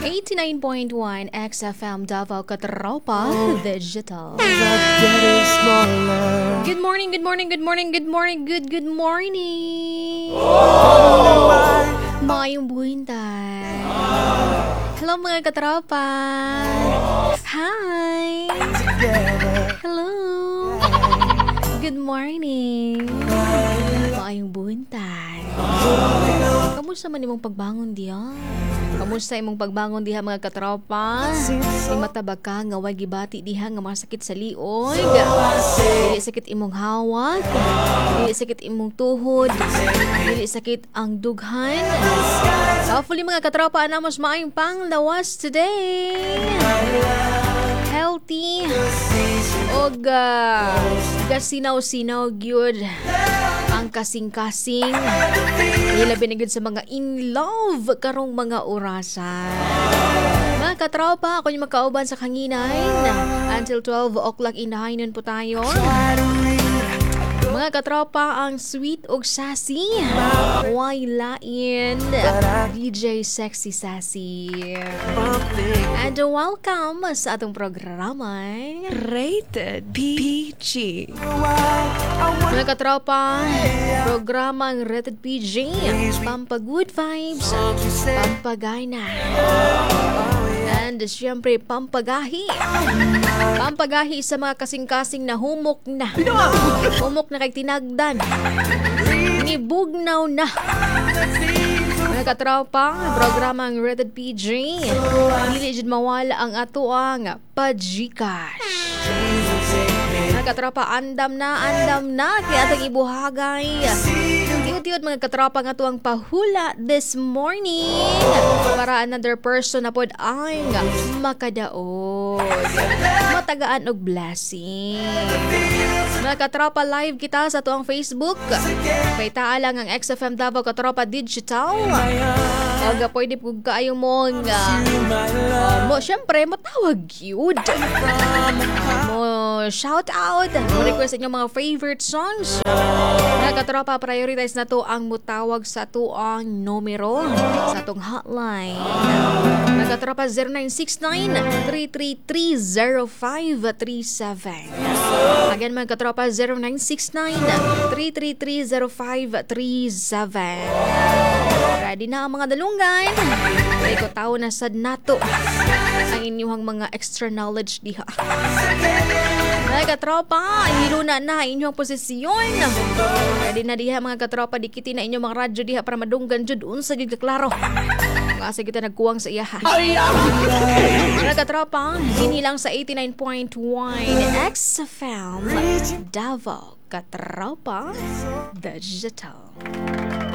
89.1 XFM Davao Katropa Digital. Good morning, good morning, good morning, good morning, good morning. Mayong buhintay. Hello mga katropa. Hi. Hello. Good morning. Mayong buhintay. Kamusta man imong pagbangon diha? Kamusta imong pagbangon diha mga katropa? Di matabag ka nga way gibati diha nga masakit sa liog. Dili sakit imong hawak, dili sakit imong tuhod, dili sakit ang dughan. Hopefully mga katropa anamos maayong panglawas today. Healthy og gasinaw-sinaw gyud ang kasing-kasing. Ilabi na gyud sa mga in love karong mga orasan. Mga katropa, ako yung makauban sa kanginay until 12 o'clock in the hainan po tayo. Mga katropa, ang sweet og sassy, why lain, DJ Sexy Sassy. And welcome sa atong programa Rated PG. Mga katropa, programang Rated PG, pampagood vibes, pampagana, and syempre pampagahi. Pampagahi sa mga kasing-kasing na humok na kay tinagdan, nibugnaw na. Mga katropa, programang Rated PG, dili jud mawala ang atuang pa-Gcash. Mga katropa, andam na kaya atong ibuhagay tiud-tiud mga katropa nga tuang pahula this morning para another person na pod ay makadaog, matagaan og blessing. Mga katropa, live kita sa tuang Facebook. Paitaa lang ang XFM Davao Katropa Digital. Og pwede po kayo mong mo syempre matawag yun. Mo shout out, mo request inyong mga favorite songs. Mga katropa, prioritize na to ang mutawag sa tuang numero sa tong hotline. Mga katropa, 0969-333-0537. Again mga katropa, 0969-333-0537. Ready na ang mga dalungan. Kaya ko tao na sad nato ang inyong mga extra knowledge diha. Mga katropa, hiluna na inyong posisyon. Ready na diha mga katropa, dikiti na inyong mga radyo diha para madunggan jud unsa gyud kaklaro. Kasi kita nagkuwang sa iyaha. Mga katropa, hindi lang sa 89.1 XFM Davao Katropa Digital.